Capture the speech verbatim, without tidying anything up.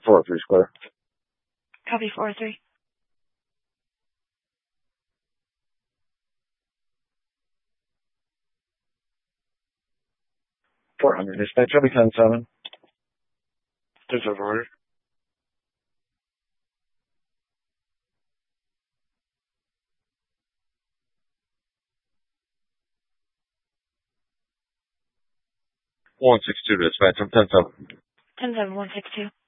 four oh three square. Copy four oh three. four hundred dispatch, I'll be ten seven. ten seven order. one six two dispatch, I'm ten seven. ten seven one six two.